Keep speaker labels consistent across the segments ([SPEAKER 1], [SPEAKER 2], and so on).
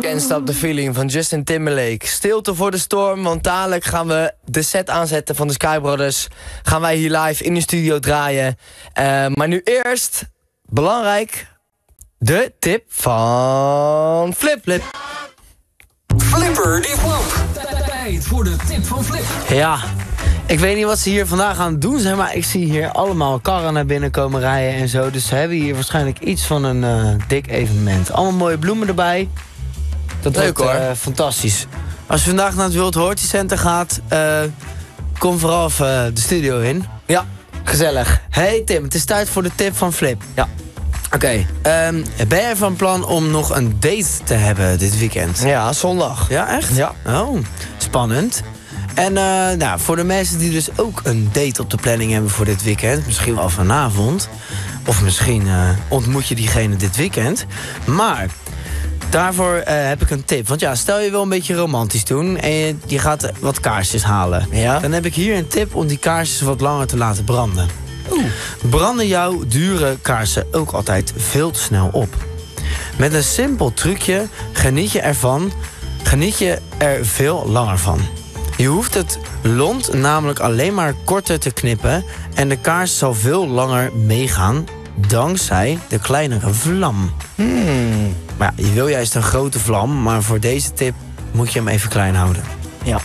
[SPEAKER 1] Can't Stop the Feeling van Justin Timberlake. Stilte voor de storm, want dadelijk gaan we de set aanzetten van de Sky Brothers. Gaan wij hier live in de studio draaien. Maar nu eerst, belangrijk, de tip van Flip.
[SPEAKER 2] Flipper die vloog. Tijd voor de tip van Flip.
[SPEAKER 3] Ja, ik weet niet wat ze hier vandaag aan het doen zijn, maar ik zie hier allemaal karren naar binnen komen rijden en zo. Dus ze hebben hier waarschijnlijk iets van een dik evenement. Allemaal mooie bloemen erbij. Dat
[SPEAKER 1] leuk
[SPEAKER 3] wordt,
[SPEAKER 1] hoor.
[SPEAKER 3] Fantastisch. Als je vandaag naar het World Horti Center gaat, kom vooral even de studio in.
[SPEAKER 1] Ja, gezellig.
[SPEAKER 3] Hey Tim, het is tijd voor de tip van Flip.
[SPEAKER 1] Ja.
[SPEAKER 3] Oké, ben jij van plan om nog een date te hebben dit weekend?
[SPEAKER 1] Ja, zondag.
[SPEAKER 3] Ja, echt?
[SPEAKER 1] Ja.
[SPEAKER 3] Oh, spannend. En nou, voor de mensen die dus ook een date op de planning hebben voor dit weekend, misschien wel vanavond, of misschien ontmoet je diegene dit weekend. Maar daarvoor heb ik een tip. Want ja, stel je wil een beetje romantisch doen en je gaat wat kaarsjes halen.
[SPEAKER 1] Ja.
[SPEAKER 3] Dan heb ik hier een tip om die kaarsjes wat langer te laten branden. Branden jouw dure kaarsen ook altijd veel te snel op. Met een simpel trucje geniet je er veel langer van. Je hoeft het lont namelijk alleen maar korter te knippen en de kaars zal veel langer meegaan dankzij de kleinere vlam. Maar ja, je wil juist een grote vlam, maar voor deze tip moet je hem even klein houden.
[SPEAKER 1] Ja.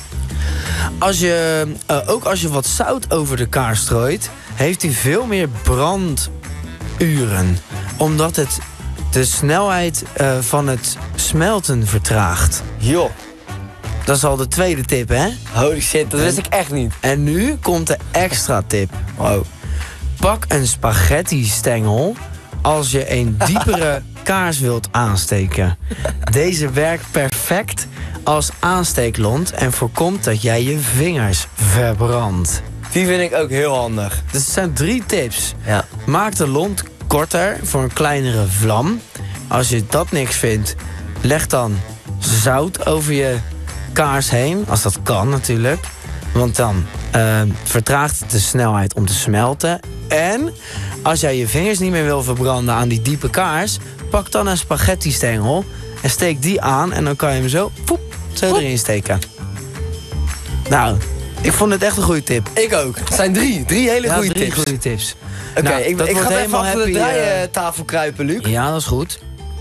[SPEAKER 3] Ook als je wat zout over de kaars strooit, heeft hij veel meer branduren. Omdat het de snelheid van het smelten vertraagt.
[SPEAKER 1] Joh.
[SPEAKER 3] Dat is al de tweede tip, hè?
[SPEAKER 1] Holy shit, dat wist ik echt niet.
[SPEAKER 3] En nu komt de extra tip.
[SPEAKER 1] Wow.
[SPEAKER 3] Pak een spaghetti-stengel als je een diepere kaars wilt aansteken. Deze werkt perfect als aansteeklont en voorkomt dat jij je vingers verbrandt.
[SPEAKER 1] Die vind ik ook heel handig.
[SPEAKER 3] Dus het zijn 3 tips.
[SPEAKER 1] Ja.
[SPEAKER 3] Maak de lont korter voor een kleinere vlam. Als je dat niks vindt, leg dan zout over je kaars heen. Als dat kan natuurlijk. Want dan vertraagt het de snelheid om te smelten. En als jij je vingers niet meer wil verbranden aan die diepe kaars, pak dan een spaghetti-stengel en steek die aan. En dan kan je hem zo erin steken. Nou, ik vond het echt een goede tip.
[SPEAKER 1] Ik ook. Het zijn 3 hele
[SPEAKER 3] Ja,
[SPEAKER 1] goede
[SPEAKER 3] 3
[SPEAKER 1] tips.
[SPEAKER 3] goede tips.
[SPEAKER 1] Oké,
[SPEAKER 3] Nou,
[SPEAKER 1] ik
[SPEAKER 3] dat
[SPEAKER 1] ga
[SPEAKER 3] wordt
[SPEAKER 1] even
[SPEAKER 3] helemaal
[SPEAKER 1] achter de
[SPEAKER 3] happy,
[SPEAKER 1] draaitafel kruipen, Luc.
[SPEAKER 3] Ja, dat is goed.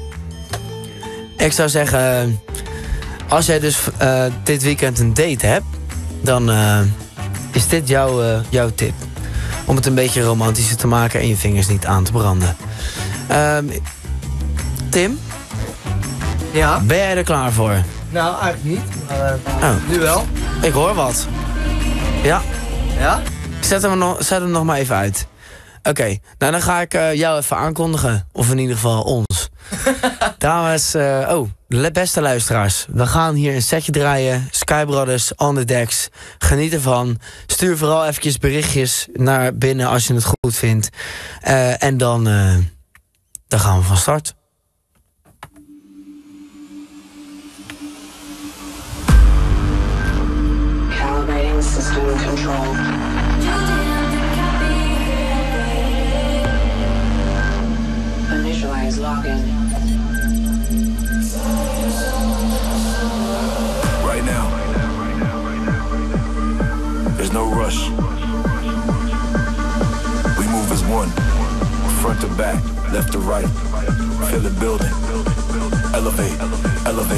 [SPEAKER 3] Ik zou zeggen, als jij dus dit weekend een date hebt, dan is dit jouw tip. Om het een beetje romantischer te maken en je vingers niet aan te branden. Tim,
[SPEAKER 1] Ja?
[SPEAKER 3] ben jij er klaar voor?
[SPEAKER 1] Nou, eigenlijk niet. Maar,
[SPEAKER 3] Oh,
[SPEAKER 1] nu wel.
[SPEAKER 3] ik hoor wat. Ja,
[SPEAKER 1] Ja?
[SPEAKER 3] zet hem nog maar even uit. Oké, nou dan ga ik jou even aankondigen. Of in ieder geval ons. Dames, beste luisteraars. We gaan hier een setje draaien. Sky Brothers, On The Decks. Geniet ervan. Stuur vooral eventjes berichtjes naar binnen als je het goed vindt. En dan gaan we van start.
[SPEAKER 4] Calibrating system control. Initialize login.
[SPEAKER 5] Right now, there's no rush. We move as one, front to back, left to right. Feel the building, elevate, elevate.